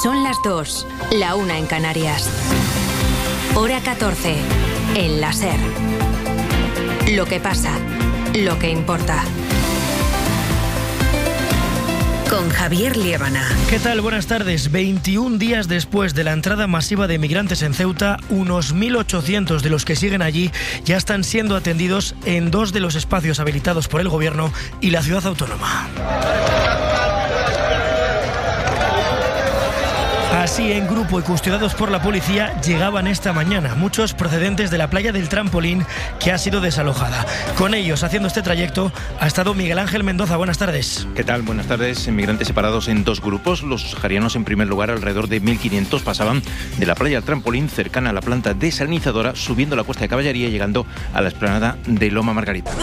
Son las 2, la 1 en Canarias. Hora 14, en la SER. Lo que pasa, lo que importa. Con Javier Liébana. ¿Qué tal? Buenas tardes. 21 días después de la entrada masiva de migrantes en Ceuta, unos 1.800 de los que siguen allí ya están siendo atendidos en 2 de los espacios habilitados por el Gobierno y la ciudad autónoma. Así, en grupo y custodiados por la policía, llegaban esta mañana, muchos procedentes de la playa del Trampolín, que ha sido desalojada. Con ellos, haciendo este trayecto, ha estado Miguel Ángel Mendoza. Buenas tardes. ¿Qué tal? Buenas tardes. Migrantes separados en 2 grupos. Los saharianos, en primer lugar, alrededor de 1.500, pasaban de la playa del Trampolín, cercana a la planta desalinizadora, subiendo la Cuesta de Caballería y llegando a la explanada de Loma Margarita.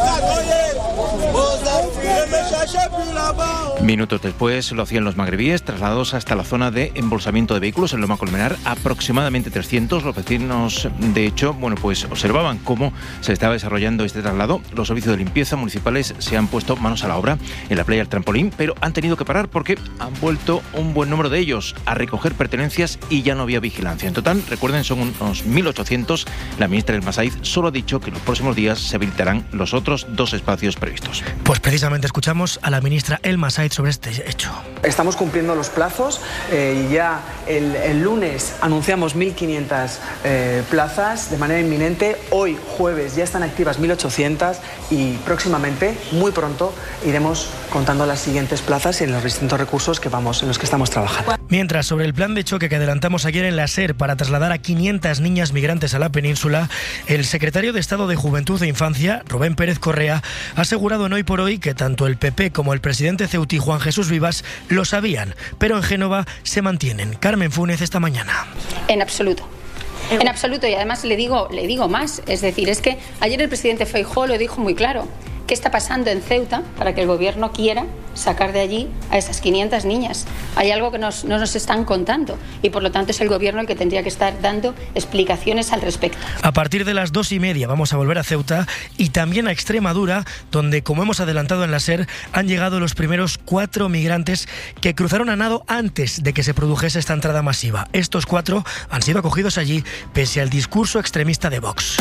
Minutos después lo hacían los magrebíes, trasladados hasta la zona de embolsamiento de vehículos en Loma Colmenar, aproximadamente 300. Los vecinos, de hecho, pues observaban cómo se estaba desarrollando este traslado. Los servicios de limpieza municipales se han puesto manos a la obra en la playa del Trampolín, pero han tenido que parar porque han vuelto un buen número de ellos a recoger pertenencias y ya no había vigilancia. En total, recuerden, son unos 1.800. La ministra El Masaiz solo ha dicho que en los próximos días se habilitarán los otros 2 espacios previstos. Pues precisamente escuchamos a la ministra El Masaiz sobre este hecho. Estamos cumpliendo los plazos y ya el lunes anunciamos 1.500 plazas de manera inminente. Hoy, jueves, ya están activas 1.800 y próximamente, muy pronto, iremos contando las siguientes plazas y en los distintos recursos en los que estamos trabajando. Mientras, sobre el plan de choque que adelantamos ayer en la SER para trasladar a 500 niñas migrantes a la península, el secretario de Estado de Juventud e Infancia, Rubén Pérez Correa, ha asegurado en Hoy por Hoy que tanto el PP como el presidente ceutí, Juan Jesús Vivas, lo sabían, pero en Génova se mantienen. Carmen Funes, esta mañana. En absoluto. En absoluto, y además le digo más, es decir, es que ayer el presidente Feijóo lo dijo muy claro. ¿Qué está pasando en Ceuta para que el Gobierno quiera sacar de allí a esas 500 niñas? Hay algo que no nos están contando y por lo tanto es el Gobierno el que tendría que estar dando explicaciones al respecto. A partir de las 2:30 vamos a volver a Ceuta y también a Extremadura, donde, como hemos adelantado en la SER, han llegado los primeros 4 migrantes que cruzaron a nado antes de que se produjese esta entrada masiva. Estos 4 han sido acogidos allí pese al discurso extremista de Vox.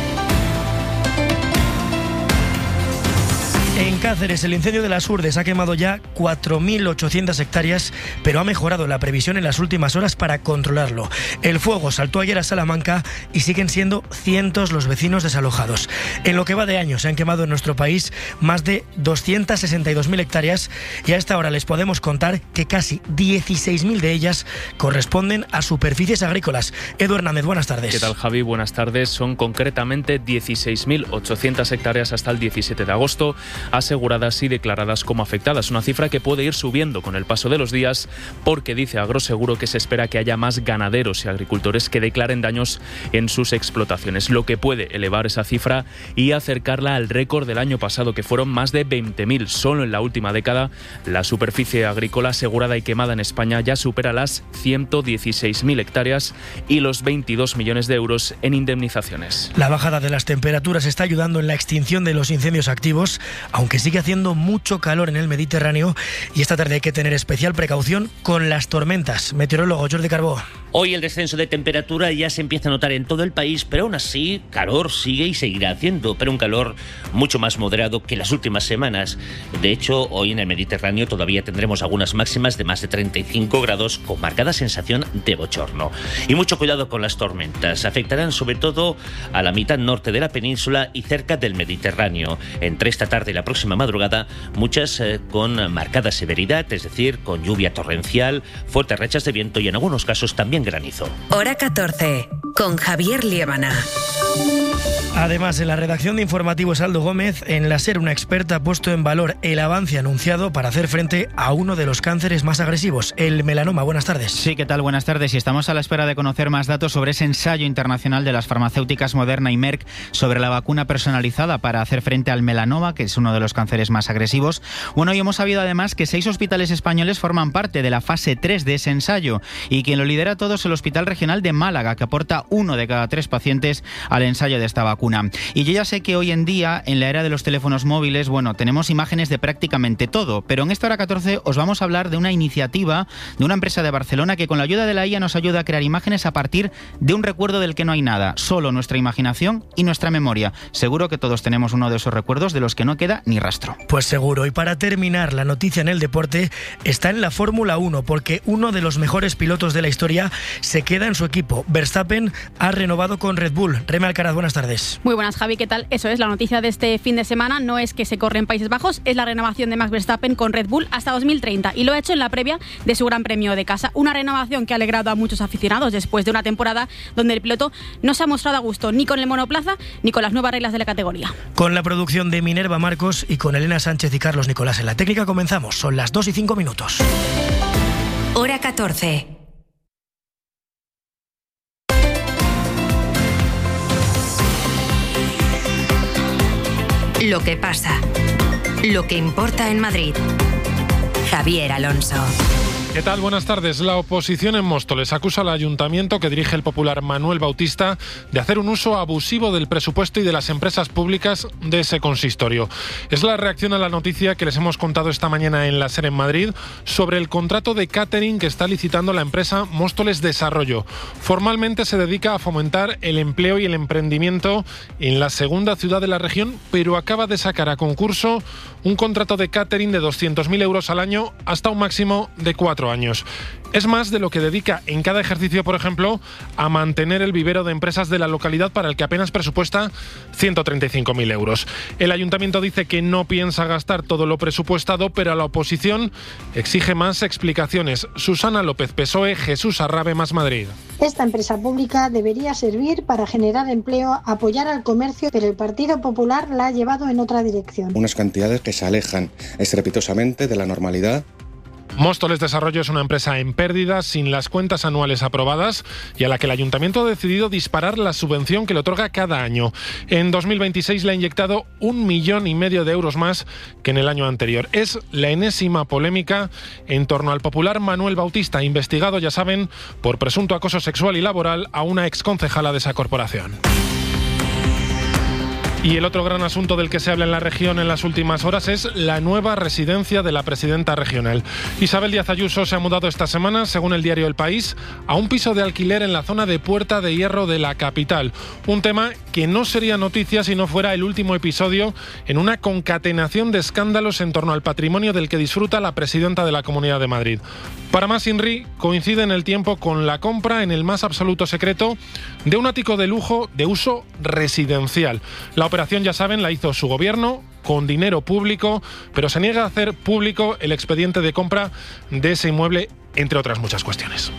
En Cáceres, el incendio de las Urdes ha quemado ya 4.800 hectáreas, pero ha mejorado la previsión en las últimas horas para controlarlo. El fuego saltó ayer a Salamanca y siguen siendo cientos los vecinos desalojados. En lo que va de año se han quemado en nuestro país más de 262.000 hectáreas y a esta hora les podemos contar que casi 16.000 de ellas corresponden a superficies agrícolas. Edu Hernández, buenas tardes. ¿Qué tal, Javi? Buenas tardes. Son concretamente 16.800 hectáreas hasta el 17 de agosto. Aseguradas y declaradas como afectadas, una cifra que puede ir subiendo con el paso de los días porque dice Agroseguro que se espera que haya más ganaderos y agricultores que declaren daños en sus explotaciones, lo que puede elevar esa cifra y acercarla al récord del año pasado, que fueron más de 20.000. Solo en la última década la superficie agrícola asegurada y quemada en España ya supera las 116.000 hectáreas y los 22 millones de euros en indemnizaciones. La bajada de las temperaturas está ayudando en la extinción de los incendios activos, aunque sigue haciendo mucho calor en el Mediterráneo y esta tarde hay que tener especial precaución con las tormentas. Meteorólogo Jordi Carbó. Hoy el descenso de temperatura ya se empieza a notar en todo el país, pero aún así calor sigue y seguirá haciendo, pero un calor mucho más moderado que las últimas semanas. De hecho, hoy en el Mediterráneo todavía tendremos algunas máximas de más de 35 grados con marcada sensación de bochorno. Y mucho cuidado con las tormentas, afectarán sobre todo a la mitad norte de la península y cerca del Mediterráneo. Entre esta tarde y la próxima madrugada, muchas con marcada severidad, es decir, con lluvia torrencial, fuertes rachas de viento y en algunos casos también granizo. Hora 14, con Javier Liébana. Además, en la redacción de Informativos Aldo Gómez, en la SER una experta ha puesto en valor el avance anunciado para hacer frente a uno de los cánceres más agresivos, el melanoma. Buenas tardes. Sí, ¿qué tal? Buenas tardes. Y estamos a la espera de conocer más datos sobre ese ensayo internacional de las farmacéuticas Moderna y Merck sobre la vacuna personalizada para hacer frente al melanoma, que es uno de los cánceres más agresivos. Bueno, y hemos sabido además que 6 hospitales españoles forman parte de la fase 3 de ese ensayo y quien lo lidera todo es el Hospital Regional de Málaga, que aporta 1 de cada 3 pacientes al ensayo de esta esta vacuna. Y yo ya sé que hoy en día, en la era de los teléfonos móviles, tenemos imágenes de prácticamente todo, pero en esta hora 14 os vamos a hablar de una iniciativa de una empresa de Barcelona que con la ayuda de la IA nos ayuda a crear imágenes a partir de un recuerdo del que no hay nada, solo nuestra imaginación y nuestra memoria. Seguro que todos tenemos uno de esos recuerdos de los que no queda ni rastro. Pues seguro. Y para terminar, la noticia en el deporte está en la Fórmula 1, porque uno de los mejores pilotos de la historia se queda en su equipo. Verstappen ha renovado con Red Bull. Reme Alcaraz, buenas tardes. Muy buenas, Javi, ¿qué tal? Eso es, la noticia de este fin de semana no es que se corre en Países Bajos, es la renovación de Max Verstappen con Red Bull hasta 2030, y lo ha hecho en la previa de su Gran Premio de casa. Una renovación que ha alegrado a muchos aficionados después de una temporada donde el piloto no se ha mostrado a gusto ni con el monoplaza ni con las nuevas reglas de la categoría. Con la producción de Minerva Marcos y con Elena Sánchez y Carlos Nicolás en la técnica comenzamos. Son las 2:05. Hora 14. Lo que pasa. Lo que importa en Madrid. Javier Alonso. ¿Qué tal? Buenas tardes. La oposición en Móstoles acusa al ayuntamiento que dirige el popular Manuel Bautista de hacer un uso abusivo del presupuesto y de las empresas públicas de ese consistorio. Es la reacción a la noticia que les hemos contado esta mañana en la SER en Madrid sobre el contrato de catering que está licitando la empresa Móstoles Desarrollo. Formalmente se dedica a fomentar el empleo y el emprendimiento en la segunda ciudad de la región, pero acaba de sacar a concurso un contrato de catering de 200.000 euros al año hasta un máximo de 4 años. Es más de lo que dedica en cada ejercicio, por ejemplo, a mantener el vivero de empresas de la localidad, para el que apenas presupuesta 135.000 euros. El ayuntamiento dice que no piensa gastar todo lo presupuestado, pero a la oposición exige más explicaciones. Susana López, PSOE, Jesús Arrabe, Más Madrid. Esta empresa pública debería servir para generar empleo, apoyar al comercio, pero el Partido Popular la ha llevado en otra dirección. Unas cantidades que se alejan estrepitosamente de la normalidad. Móstoles Desarrollo es una empresa en pérdida, sin las cuentas anuales aprobadas, y a la que el ayuntamiento ha decidido disparar la subvención que le otorga cada año. En 2026 le ha inyectado 1,5 millones de euros más que en el año anterior. Es la enésima polémica en torno al popular Manuel Bautista, investigado, ya saben, por presunto acoso sexual y laboral a una exconcejala de esa corporación. Y el otro gran asunto del que se habla en la región en las últimas horas es la nueva residencia de la presidenta regional. Isabel Díaz Ayuso se ha mudado esta semana, según el diario El País, a un piso de alquiler en la zona de Puerta de Hierro de la capital. Un tema que no sería noticia si no fuera el último episodio en una concatenación de escándalos en torno al patrimonio del que disfruta la presidenta de la Comunidad de Madrid. Para más INRI, coincide en el tiempo con la compra en el más absoluto secreto de un ático de lujo de uso residencial. La operación, ya saben, la hizo su gobierno con dinero público, pero se niega a hacer público el expediente de compra de ese inmueble, entre otras muchas cuestiones.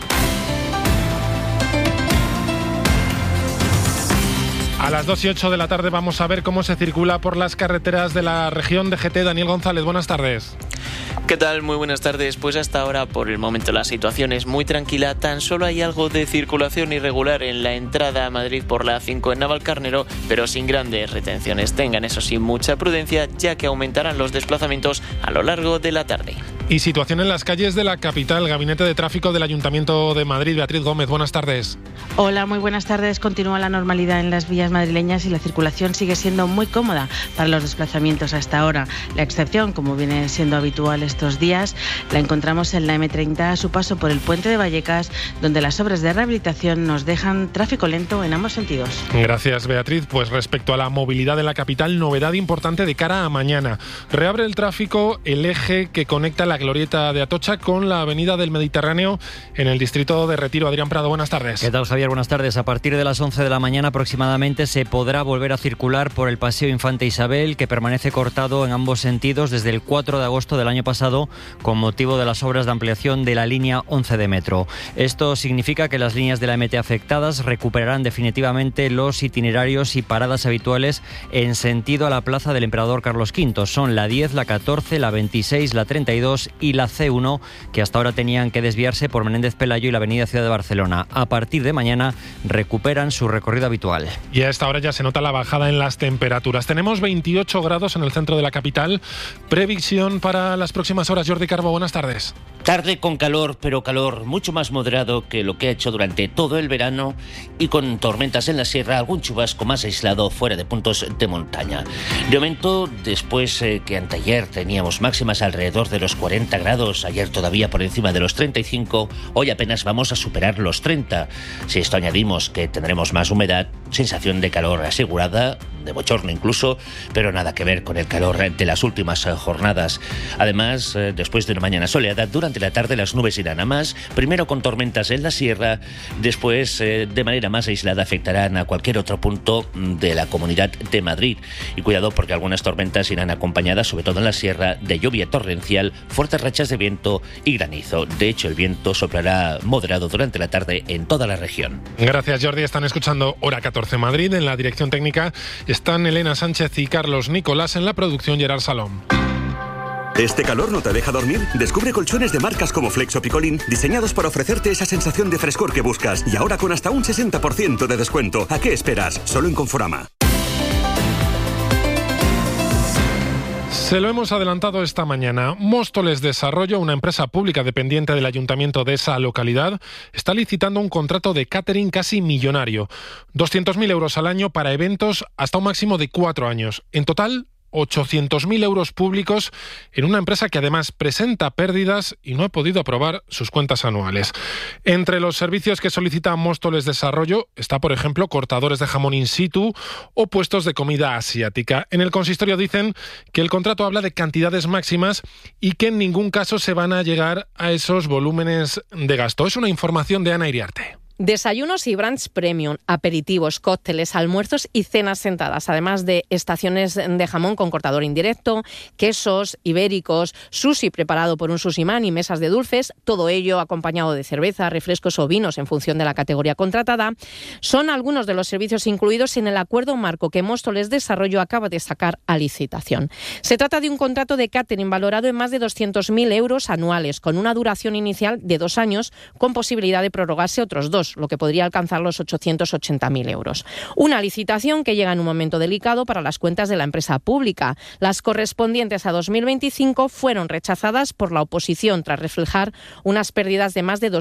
A las 2:08 de la tarde vamos a ver cómo se circula por las carreteras de la región de GT. Daniel González, buenas tardes. ¿Qué tal? Muy buenas tardes. Pues hasta ahora, por el momento, la situación es muy tranquila. Tan solo hay algo de circulación irregular en la entrada a Madrid por la A5 en Navalcarnero, pero sin grandes retenciones. Tengan, eso sí, mucha prudencia, ya que aumentarán los desplazamientos a lo largo de la tarde. Y situación en las calles de la capital. Gabinete de Tráfico del Ayuntamiento de Madrid. Beatriz Gómez, buenas tardes. Hola, muy buenas tardes. Continúa la normalidad en las vías madrileñas y la circulación sigue siendo muy cómoda para los desplazamientos hasta ahora. La excepción, como viene siendo habitual estos días, la encontramos en la M30 a su paso por el puente de Vallecas, donde las obras de rehabilitación nos dejan tráfico lento en ambos sentidos. Gracias, Beatriz. Pues respecto a la movilidad en la capital, novedad importante de cara a mañana. Reabre el tráfico el eje que conecta la glorieta de Atocha con la avenida del Mediterráneo en el distrito de Retiro. Adrián Prado, buenas tardes. ¿Qué tal, Javier? Buenas tardes. A partir de las 11 de la mañana aproximadamente se podrá volver a circular por el Paseo Infante Isabel, que permanece cortado en ambos sentidos desde el 4 de agosto del año pasado con motivo de las obras de ampliación de la línea 11 de metro. Esto significa que las líneas de la MT afectadas recuperarán definitivamente los itinerarios y paradas habituales en sentido a la plaza del Emperador Carlos V. Son la 10, la 14, la 26, la 32 2 y la C1, que hasta ahora tenían que desviarse por Menéndez Pelayo y la avenida Ciudad de Barcelona. A partir de mañana recuperan su recorrido habitual. Y a esta hora ya se nota la bajada en las temperaturas. Tenemos 28 grados en el centro de la capital. Previsión para las próximas horas. Jordi Carbo, buenas tardes. Tarde con calor, pero calor mucho más moderado que lo que ha hecho durante todo el verano y con tormentas en la sierra, algún chubasco más aislado fuera de puntos de montaña. De momento, después que anteayer teníamos máximas alrededor de los 40 grados, ayer todavía por encima de los 35, hoy apenas vamos a superar los 30. Si esto añadimos que tendremos más humedad, sensación de calor asegurada, de bochorno incluso, pero nada que ver con el calor de las últimas jornadas. Además, después de una mañana soleada, durante la tarde las nubes irán a más, primero con tormentas en la sierra, después de manera más aislada afectarán a cualquier otro punto de la Comunidad de Madrid. Y cuidado porque algunas tormentas irán acompañadas, sobre todo en la sierra, de lluvia torrencial, fuertes rachas de viento y granizo. De hecho, el viento soplará moderado durante la tarde en toda la región. Gracias, Jordi. Están escuchando Hora 14 Madrid. En la dirección técnica están Elena Sánchez y Carlos Nicolás, en la producción Gerard Salom. ¿Este calor no te deja dormir? Descubre colchones de marcas como Flex o Picolín, diseñados para ofrecerte esa sensación de frescor que buscas, y ahora con hasta un 60% de descuento. ¿A qué esperas? Solo en Conforama. Se lo hemos adelantado esta mañana. Móstoles Desarrollo, una empresa pública dependiente del ayuntamiento de esa localidad, está licitando un contrato de catering casi millonario. 200.000 euros al año para eventos hasta un máximo de 4 años. En total, 800.000 euros públicos en una empresa que además presenta pérdidas y no ha podido aprobar sus cuentas anuales. Entre los servicios que solicita Móstoles Desarrollo está, por ejemplo, cortadores de jamón in situ o puestos de comida asiática. En el consistorio dicen que el contrato habla de cantidades máximas y que en ningún caso se van a llegar a esos volúmenes de gasto. Es una información de Ana Iriarte. Desayunos y brunch premium, aperitivos, cócteles, almuerzos y cenas sentadas, además de estaciones de jamón con cortador indirecto, quesos ibéricos, sushi preparado por un sushiman y mesas de dulces, todo ello acompañado de cerveza, refrescos o vinos en función de la categoría contratada, son algunos de los servicios incluidos en el acuerdo marco que Móstoles Desarrollo acaba de sacar a licitación. Se trata de un contrato de catering valorado en más de 200.000 euros anuales, con una duración inicial de 2 años, con posibilidad de prorrogarse otros 2, lo que podría alcanzar los 880.000 euros. Una licitación que llega en un momento delicado para las cuentas de la empresa pública. Las correspondientes a 2025 fueron rechazadas por la oposición tras reflejar unas pérdidas de más de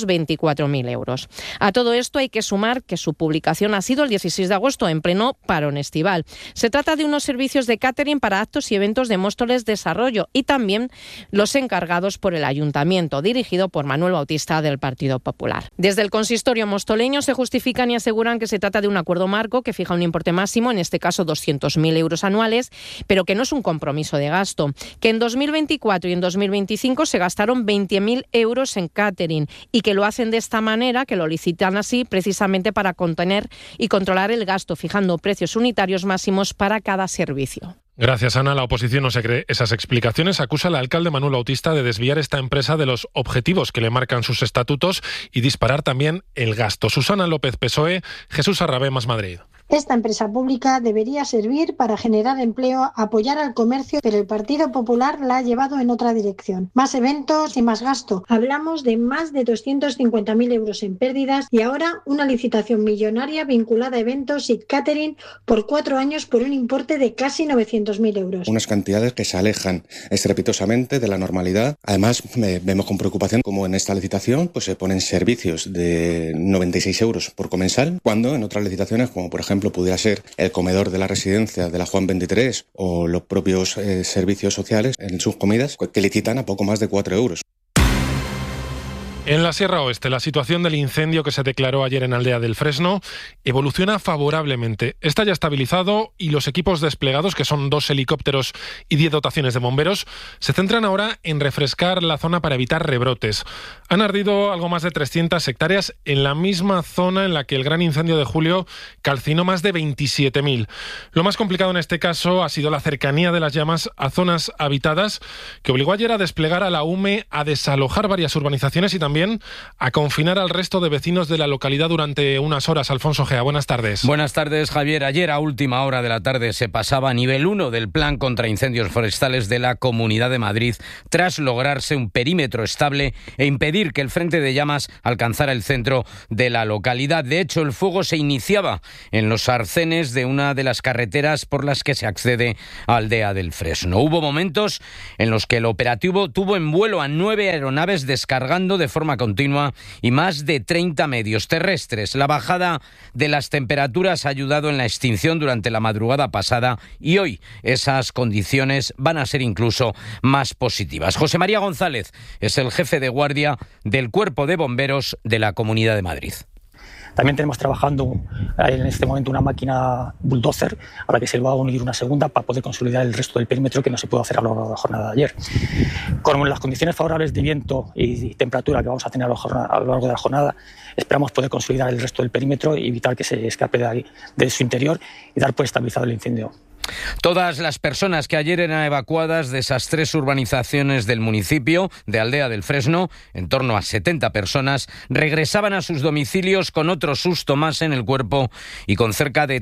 224.000 euros. A todo esto hay que sumar que su publicación ha sido el 16 de agosto, en pleno parón estival. Se trata de unos servicios de catering para actos y eventos de Móstoles Desarrollo y también los encargados por el Ayuntamiento, dirigido por Manuel Bautista del Partido Popular. Desde el consistorio mostoleño se justifican y aseguran que se trata de un acuerdo marco que fija un importe máximo, en este caso 200.000 euros anuales, pero que no es un compromiso de gasto, que en 2024 y en 2025 se gastaron 20.000 euros en catering y que lo hacen de esta manera, que lo licitan así precisamente para contener y controlar el gasto, fijando precios unitarios máximos para cada servicio. Gracias, Ana. La oposición no se cree esas explicaciones. Acusa al alcalde Manuel Bautista de desviar esta empresa de los objetivos que le marcan sus estatutos y disparar también el gasto. Susana López, PSOE, Jesús Arrabé, Más Madrid. Esta empresa pública debería servir para generar empleo, apoyar al comercio, pero el Partido Popular la ha llevado en otra dirección. Más eventos y más gasto. Hablamos de más de 250.000 euros en pérdidas y ahora una licitación millonaria vinculada a eventos y catering por 4 años por un importe de casi 900.000 euros. Unas cantidades que se alejan estrepitosamente de la normalidad. Además, vemos con preocupación cómo en esta licitación pues se ponen servicios de 96 euros por comensal, cuando en otras licitaciones, como por ejemplo pudiera ser el comedor de la residencia de la Juan 23 o los propios servicios sociales en sus comidas, que licitan a poco más de 4 euros. En la Sierra Oeste, la situación del incendio que se declaró ayer en Aldea del Fresno evoluciona favorablemente. Está ya estabilizado y los equipos desplegados, que son 2 helicópteros y 10 dotaciones de bomberos, se centran ahora en refrescar la zona para evitar rebrotes. Han ardido algo más de 300 hectáreas en la misma zona en la que el gran incendio de julio calcinó más de 27.000. Lo más complicado en este caso ha sido la cercanía de las llamas a zonas habitadas, que obligó ayer a desplegar a la UME a desalojar varias urbanizaciones y también también a confinar al resto de vecinos de la localidad durante unas horas. Alfonso Gea, buenas tardes. Buenas tardes, Javier. Ayer a última hora de la tarde se pasaba a nivel 1 del Plan contra Incendios Forestales de la Comunidad de Madrid tras lograrse un perímetro estable e impedir que el frente de llamas alcanzara el centro de la localidad. De hecho, el fuego se iniciaba en los arcenes de una de las carreteras por las que se accede a Aldea del Fresno. Hubo momentos en los que el operativo tuvo en vuelo a 9 aeronaves descargando de forma continua y más de 30 medios terrestres. La bajada de las temperaturas ha ayudado en la extinción durante la madrugada pasada y hoy esas condiciones van a ser incluso más positivas. José María González es el jefe de guardia del Cuerpo de Bomberos de la Comunidad de Madrid. También tenemos trabajando en este momento una máquina bulldozer a la que se va a unir una segunda para poder consolidar el resto del perímetro que no se pudo hacer a lo largo de la jornada de ayer. Con las condiciones favorables de viento y temperatura que vamos a tener a lo largo de la jornada, esperamos poder consolidar el resto del perímetro y evitar que se escape de su interior y dar por estabilizado el incendio. Todas las personas que ayer eran evacuadas de esas 3 urbanizaciones del municipio de Aldea del Fresno, en torno a 70 personas, regresaban a sus domicilios con otro susto más en el cuerpo y con cerca de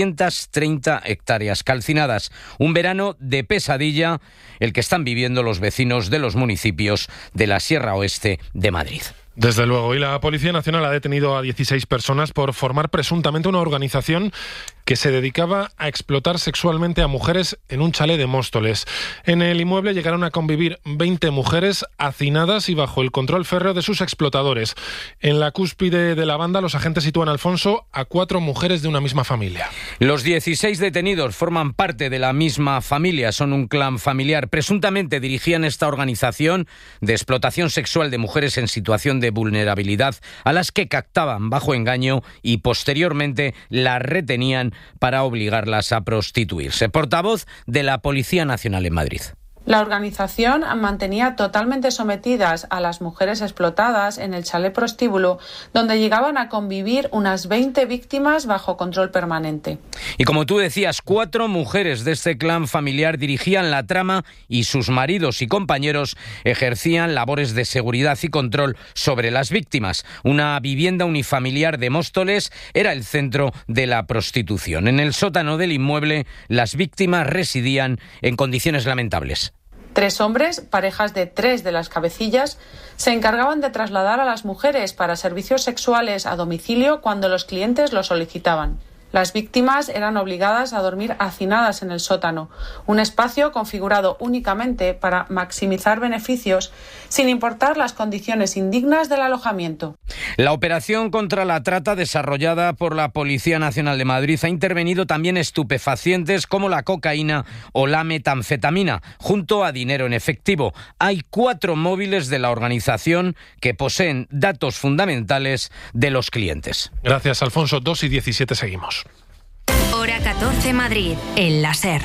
330 hectáreas calcinadas. Un verano de pesadilla, el que están viviendo los vecinos de los municipios de la Sierra Oeste de Madrid. Desde luego, y la Policía Nacional ha detenido a 16 personas por formar presuntamente una organización que se dedicaba a explotar sexualmente a mujeres en un chalet de Móstoles. En el inmueble llegaron a convivir 20 mujeres hacinadas y bajo el control férreo de sus explotadores. En la cúspide de la banda, los agentes sitúan, Alfonso, a 4 mujeres de una misma familia. Los 16 detenidos forman parte de la misma familia, son un clan familiar. Presuntamente dirigían esta organización de explotación sexual de mujeres en situación de vulnerabilidad, a las que captaban bajo engaño y posteriormente las retenían para obligarlas a prostituirse. Portavoz de la Policía Nacional en Madrid. La organización mantenía totalmente sometidas a las mujeres explotadas en el chalet prostíbulo, donde llegaban a convivir unas 20 víctimas bajo control permanente. Y como tú decías, 4 mujeres de este clan familiar dirigían la trama y sus maridos y compañeros ejercían labores de seguridad y control sobre las víctimas. Una vivienda unifamiliar de Móstoles era el centro de la prostitución. En el sótano del inmueble, las víctimas residían en condiciones lamentables. 3 hombres, parejas de 3 de las cabecillas, se encargaban de trasladar a las mujeres para servicios sexuales a domicilio cuando los clientes lo solicitaban. Las víctimas eran obligadas a dormir hacinadas en el sótano, un espacio configurado únicamente para maximizar beneficios, sin importar las condiciones indignas del alojamiento. La operación contra la trata desarrollada por la Policía Nacional de Madrid ha intervenido también estupefacientes como la cocaína o la metanfetamina, junto a dinero en efectivo. Hay 4 móviles de la organización que poseen datos fundamentales de los clientes. Gracias, Alfonso. 2:17 seguimos. Hora 14 Madrid, en la SER.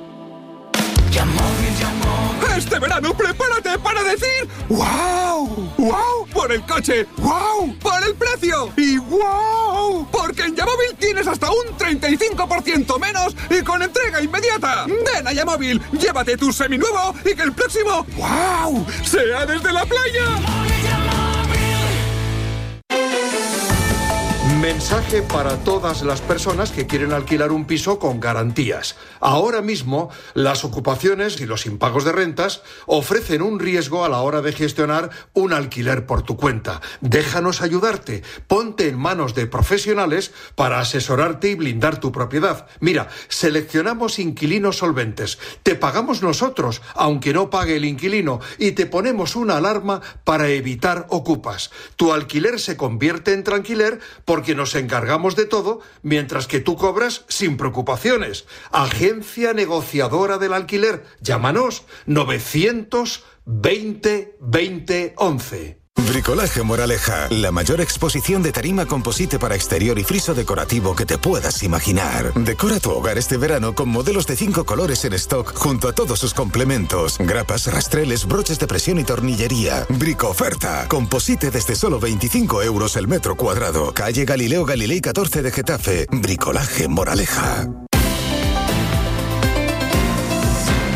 Este verano prepárate para decir ¡wow! ¡Wow! Por el coche, ¡wow! Por el precio y ¡wow! Porque en Yamóvil tienes hasta un 35% menos y con entrega inmediata. Ven a Yamóvil, llévate tu seminuevo y que el próximo ¡wow! sea desde la playa. Mensaje para todas las personas que quieren alquilar un piso con garantías. Ahora mismo, las ocupaciones y los impagos de rentas ofrecen un riesgo a la hora de gestionar un alquiler por tu cuenta. Déjanos ayudarte. Ponte en manos de profesionales para asesorarte y blindar tu propiedad. Mira, seleccionamos inquilinos solventes. Te pagamos nosotros, aunque no pague el inquilino, y te ponemos una alarma para evitar ocupas. Tu alquiler se convierte en tranquiler porque nos encargamos de todo, mientras que tú cobras sin preocupaciones. Agencia negociadora del alquiler. Llámanos 920 20 11. Bricolaje Moraleja, la mayor exposición de tarima composite para exterior y friso decorativo que te puedas imaginar. Decora tu hogar este verano con modelos de 5 colores en stock junto a todos sus complementos, grapas, rastreles, broches de presión y tornillería. Bricoferta, composite desde solo 25 euros el metro cuadrado. Calle Galileo Galilei 14 de Getafe. Bricolaje Moraleja.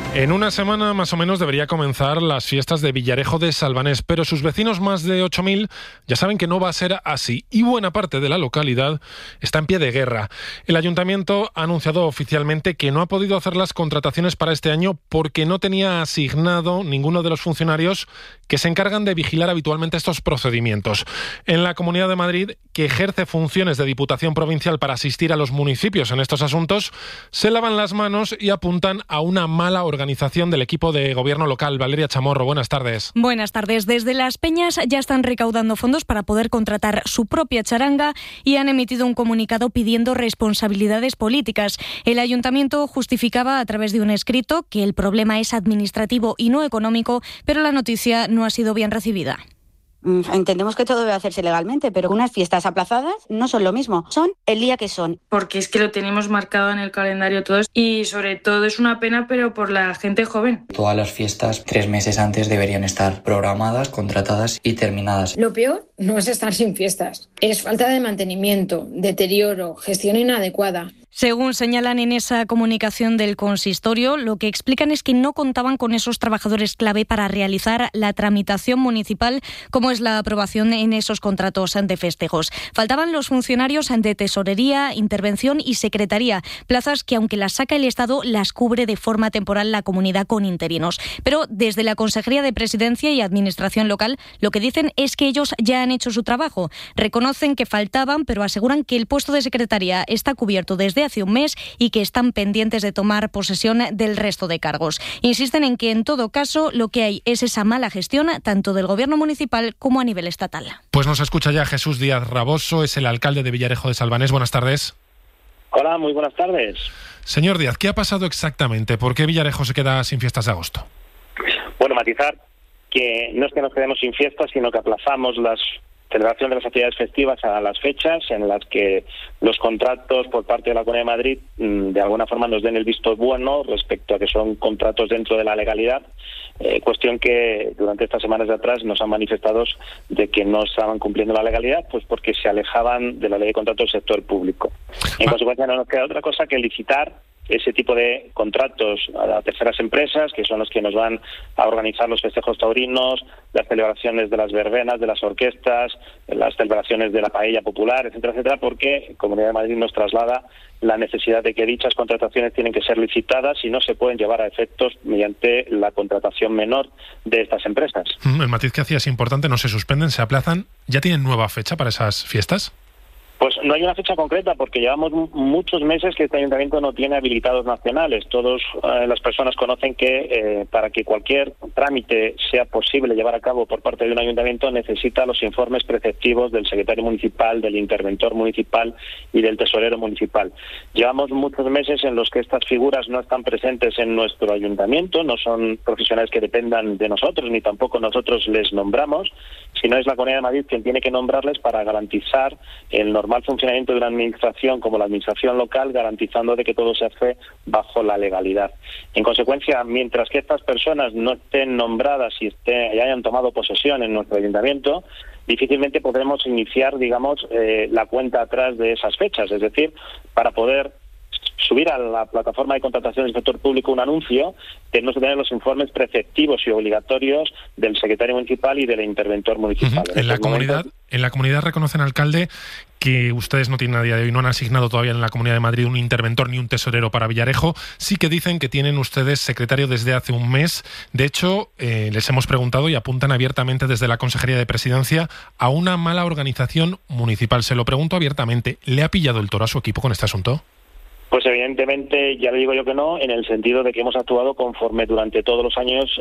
En una semana más o menos debería comenzar las fiestas de Villarejo de Salvanés, pero sus vecinos, más de 8.000, ya saben que no va a ser así y buena parte de la localidad está en pie de guerra. El ayuntamiento ha anunciado oficialmente que no ha podido hacer las contrataciones para este año porque no tenía asignado ninguno de los funcionarios que se encargan de vigilar habitualmente estos procedimientos. En la Comunidad de Madrid, que ejerce funciones de Diputación Provincial para asistir a los municipios en estos asuntos, se lavan las manos y apuntan a una mala organización del equipo de gobierno local. Valeria Chamorro, buenas tardes. Buenas tardes. Desde Las Peñas ya están recaudando fondos para poder contratar su propia charanga y han emitido un comunicado pidiendo responsabilidades políticas. El ayuntamiento justificaba a través de un escrito que el problema es administrativo y no económico, pero la noticia no ha sido bien recibida. Entendemos que todo debe hacerse legalmente, pero unas fiestas aplazadas no son lo mismo, son el día que son. Porque es que lo tenemos marcado en el calendario todos y sobre todo es una pena, pero por la gente joven. Todas las fiestas 3 meses antes deberían estar programadas, contratadas y terminadas. Lo peor no es estar sin fiestas, es falta de mantenimiento, deterioro, gestión inadecuada. Según señalan en esa comunicación del consistorio, lo que explican es que no contaban con esos trabajadores clave para realizar la tramitación municipal, como es la aprobación en esos contratos de festejos. Faltaban los funcionarios de tesorería, intervención y secretaría, plazas que, aunque las saca el Estado, las cubre de forma temporal la comunidad con interinos. Pero desde la Consejería de Presidencia y Administración Local, lo que dicen es que ellos ya han hecho su trabajo. Reconocen que faltaban, pero aseguran que el puesto de secretaría está cubierto desde hace un mes y que están pendientes de tomar posesión del resto de cargos. Insisten en que en todo caso lo que hay es esa mala gestión tanto del gobierno municipal como a nivel estatal. Pues nos escucha ya Jesús Díaz Raboso, es el alcalde de Villarejo de Salvanés. Buenas tardes. Hola, muy buenas tardes. Señor Díaz, ¿qué ha pasado exactamente? ¿Por qué Villarejo se queda sin fiestas de agosto? Bueno, matizar que no es que nos quedemos sin fiestas, sino que aplazamos las celebración de las actividades festivas a las fechas en las que los contratos por parte de la Comunidad de Madrid de alguna forma nos den el visto bueno respecto a que son contratos dentro de la legalidad, cuestión que durante estas semanas de atrás nos han manifestado de que no estaban cumpliendo la legalidad, pues porque se alejaban de la ley de contratos del sector público. En consecuencia no nos queda otra cosa que licitar ese tipo de contratos a terceras empresas, que son los que nos van a organizar los festejos taurinos, las celebraciones de las verbenas, de las orquestas, las celebraciones de la paella popular, etcétera, etcétera, porque Comunidad de Madrid nos traslada la necesidad de que dichas contrataciones tienen que ser licitadas y no se pueden llevar a efectos mediante la contratación menor de estas empresas. El matiz que hacía es importante, no se suspenden, se aplazan. ¿Ya tienen nueva fecha para esas fiestas? Pues no hay una fecha concreta porque llevamos muchos meses que este ayuntamiento no tiene habilitados nacionales. Todas las personas conocen que para que cualquier trámite sea posible llevar a cabo por parte de un ayuntamiento necesita los informes preceptivos del secretario municipal, del interventor municipal y del tesorero municipal. Llevamos muchos meses en los que estas figuras no están presentes en nuestro ayuntamiento, no son profesionales que dependan de nosotros ni tampoco nosotros les nombramos, sino es la Comunidad de Madrid quien tiene que nombrarles para garantizar el normal funcionamiento de una administración como la administración local, garantizando de que todo se hace bajo la legalidad. En consecuencia, mientras que estas personas no estén nombradas y hayan tomado posesión en nuestro ayuntamiento, difícilmente podremos iniciar, digamos, la cuenta atrás de esas fechas. Es decir, para poder subir a la plataforma de contratación del sector público un anuncio, tenemos que tener los informes preceptivos y obligatorios del secretario municipal y del interventor municipal. En la comunidad reconocen, alcalde, que ustedes no tienen a día de hoy, no han asignado todavía en la Comunidad de Madrid un interventor ni un tesorero para Villarejo. Sí que dicen que tienen ustedes secretario desde hace un mes. De hecho, les hemos preguntado y apuntan abiertamente desde la Consejería de Presidencia a una mala organización municipal. Se lo pregunto abiertamente. ¿Le ha pillado el toro a su equipo con este asunto? Pues evidentemente, ya le digo yo que no, en el sentido de que hemos actuado conforme durante todos los años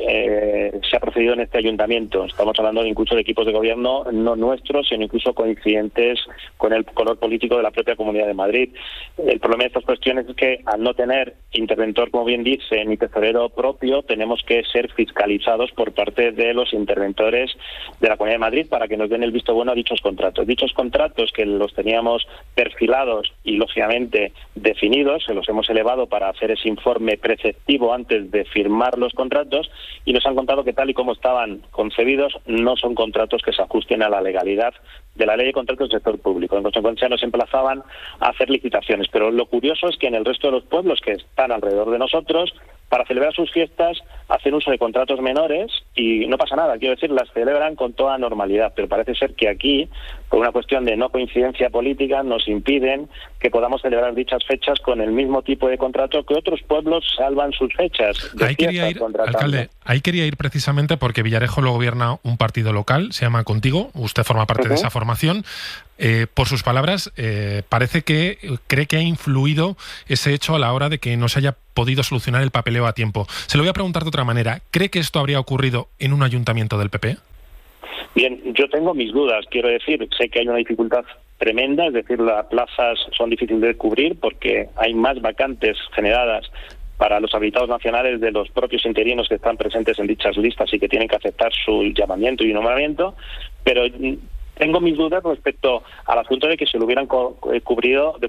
se ha procedido en este ayuntamiento. Estamos hablando incluso de equipos de gobierno no nuestros, sino incluso coincidentes con el color político de la propia Comunidad de Madrid. El problema de estas cuestiones es que al no tener interventor, como bien dice, ni tesorero propio, tenemos que ser fiscalizados por parte de los interventores de la Comunidad de Madrid para que nos den el visto bueno a dichos contratos. Dichos contratos que los teníamos perfilados y, lógicamente, definidos, se los hemos elevado para hacer ese informe preceptivo antes de firmar los contratos y nos han contado que tal y como estaban concebidos no son contratos que se ajusten a la legalidad de la ley de contratos del sector público. En consecuencia nos emplazaban a hacer licitaciones, pero lo curioso es que en el resto de los pueblos que están alrededor de nosotros para celebrar sus fiestas hacen uso de contratos menores y no pasa nada, quiero decir, las celebran con toda normalidad, pero parece ser que aquí, por una cuestión de no coincidencia política, nos impiden que podamos celebrar dichas fechas con el mismo tipo de contrato que otros pueblos salvan sus fechas. Ahí quería ir, alcalde, ahí quería ir precisamente porque Villarejo lo gobierna un partido local, se llama Contigo, usted forma parte de esa formación. Por sus palabras, parece que cree que ha influido ese hecho a la hora de que no se haya podido solucionar el papeleo a tiempo. Se lo voy a preguntar de otra manera. ¿Cree que esto habría ocurrido en un ayuntamiento del PP? Bien, yo tengo mis dudas. Quiero decir, sé que hay una dificultad tremenda, es decir, las plazas son difíciles de cubrir porque hay más vacantes generadas para los habilitados nacionales de los propios interinos que están presentes en dichas listas y que tienen que aceptar su llamamiento y nombramiento, pero tengo mis dudas respecto al asunto de que se lo hubieran cubierto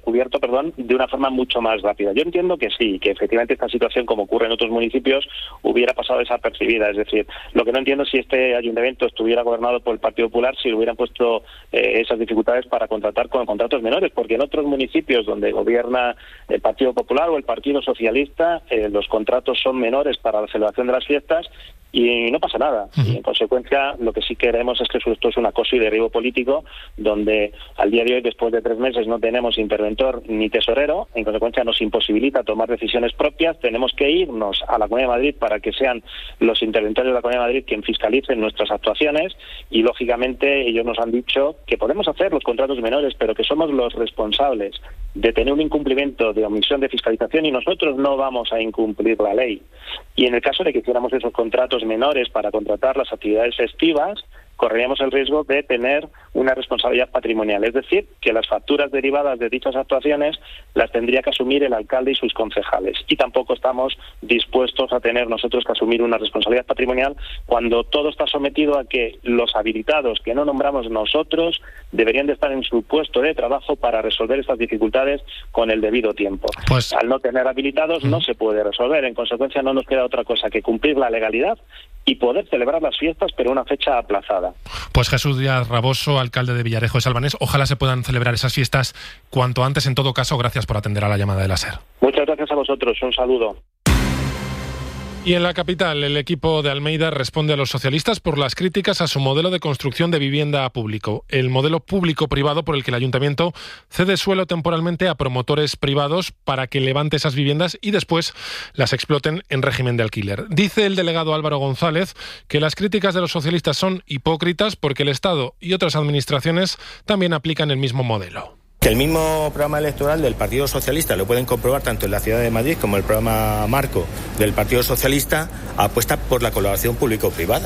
de una forma mucho más rápida. Yo entiendo que sí, que efectivamente esta situación, como ocurre en otros municipios, hubiera pasado desapercibida. Es decir, lo que no entiendo es si este ayuntamiento estuviera gobernado por el Partido Popular, si le hubieran puesto esas dificultades para contratar con contratos menores, porque en otros municipios donde gobierna el Partido Popular o el Partido Socialista, los contratos son menores para la celebración de las fiestas y no pasa nada. Y en consecuencia, lo que sí queremos es que esto es un acoso y derribo político, donde al día de hoy, después de 3 meses, no tenemos interventor ni tesorero, en consecuencia nos imposibilita tomar decisiones propias, tenemos que irnos a la Comunidad de Madrid para que sean los interventores de la Comunidad de Madrid quien fiscalicen nuestras actuaciones y, lógicamente, ellos nos han dicho que podemos hacer los contratos menores, pero que somos los responsables de tener un incumplimiento de omisión de fiscalización y nosotros no vamos a incumplir la ley. Y en el caso de que hiciéramos esos contratos menores para contratar las actividades festivas, correríamos el riesgo de tener una responsabilidad patrimonial, es decir, que las facturas derivadas de dichas actuaciones las tendría que asumir el alcalde y sus concejales. Y tampoco estamos dispuestos a tener nosotros que asumir una responsabilidad patrimonial cuando todo está sometido a que los habilitados que no nombramos nosotros deberían de estar en su puesto de trabajo para resolver estas dificultades con el debido tiempo. Pues, al no tener habilitados no se puede resolver, en consecuencia no nos queda otra cosa que cumplir la legalidad y poder celebrar las fiestas, pero una fecha aplazada. Pues Jesús Díaz Raboso, alcalde de Villarejo de Salvanés, ojalá se puedan celebrar esas fiestas cuanto antes. En todo caso, gracias por atender a la llamada de la SER. Muchas gracias a vosotros, un saludo. Y en la capital, el equipo de Almeida responde a los socialistas por las críticas a su modelo de construcción de vivienda público. El modelo público-privado por el que el ayuntamiento cede suelo temporalmente a promotores privados para que levante esas viviendas y después las exploten en régimen de alquiler. Dice el delegado Álvaro González que las críticas de los socialistas son hipócritas porque el Estado y otras administraciones también aplican el mismo modelo. Que el mismo programa electoral del Partido Socialista, lo pueden comprobar tanto en la Ciudad de Madrid como el programa marco del Partido Socialista, apuesta por la colaboración público-privada.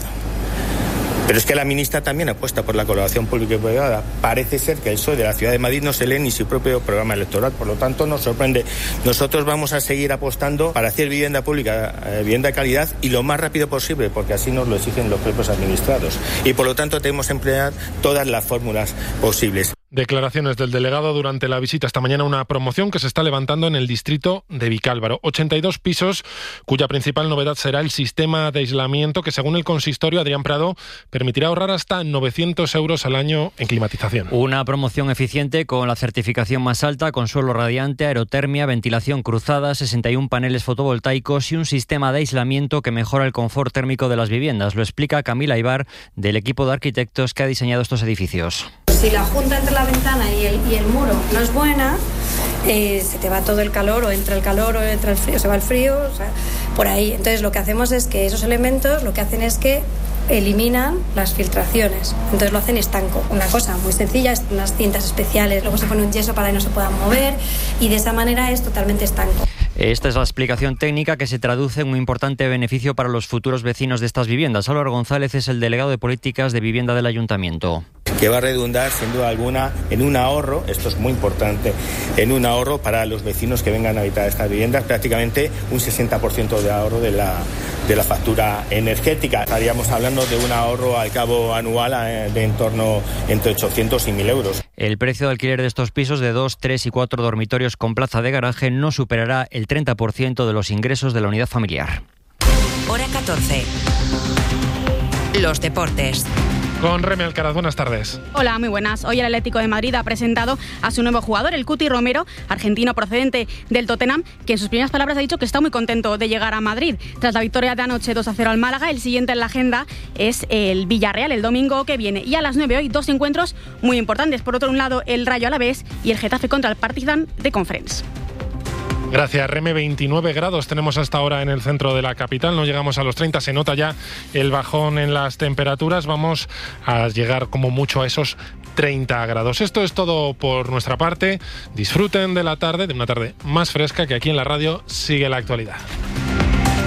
Pero es que la ministra también apuesta por la colaboración público-privada. Parece ser que el PSOE de la Ciudad de Madrid no se lee ni su propio programa electoral, por lo tanto nos sorprende. Nosotros vamos a seguir apostando para hacer vivienda pública, vivienda de calidad y lo más rápido posible, porque así nos lo exigen los propios administrados. Y por lo tanto tenemos que emplear todas las fórmulas posibles. Declaraciones del delegado durante la visita esta mañana a una promoción que se está levantando en el distrito de Vicálvaro. 82 pisos, cuya principal novedad será el sistema de aislamiento que, según el consistorio Adrián Prado, permitirá ahorrar hasta 900 euros al año en climatización. Una promoción eficiente con la certificación más alta, con suelo radiante, aerotermia, ventilación cruzada, 61 paneles fotovoltaicos y un sistema de aislamiento que mejora el confort térmico de las viviendas. Lo explica Camila Ibar, del equipo de arquitectos que ha diseñado estos edificios. Si la junta entre la ventana y el muro no es buena, se te va todo el calor, o entra el calor o entra el frío, se va el frío, o sea, por ahí. Entonces lo que hacemos es que esos elementos lo que hacen es que eliminan las filtraciones, entonces lo hacen estanco. Una cosa muy sencilla, unas cintas especiales, luego se pone un yeso para que no se puedan mover y de esa manera es totalmente estanco. Esta es la explicación técnica que se traduce en un importante beneficio para los futuros vecinos de estas viviendas. Álvaro González es el delegado de Políticas de Vivienda del Ayuntamiento. Que va a redundar, sin duda alguna, en un ahorro, esto es muy importante, en un ahorro para los vecinos que vengan a habitar estas viviendas, prácticamente un 60% de ahorro de la factura energética. Estaríamos hablando de un ahorro al cabo anual de en torno entre 800 y 1.000 euros. El precio de alquiler de estos pisos de 2, 3 y 4 dormitorios con plaza de garaje no superará el 30% de los ingresos de la unidad familiar. Hora 14. Los deportes. Con Reme Alcaraz, buenas tardes. Hola, muy buenas. Hoy el Atlético de Madrid ha presentado a su nuevo jugador, el Cuti Romero, argentino procedente del Tottenham, que en sus primeras palabras ha dicho que está muy contento de llegar a Madrid. Tras la victoria de anoche 2-0 al Málaga, el siguiente en la agenda es el Villarreal el domingo que viene. Y a las 9 hoy, 2 encuentros muy importantes. Por otro lado, el Rayo Alavés y el Getafe contra el Partizan de Conference. Gracias, Reme. 29 grados tenemos hasta ahora en el centro de la capital. No llegamos a los 30. Se nota ya el bajón en las temperaturas. Vamos a llegar como mucho a esos 30 grados. Esto es todo por nuestra parte. Disfruten de la tarde, de una tarde más fresca, que aquí en la radio sigue la actualidad.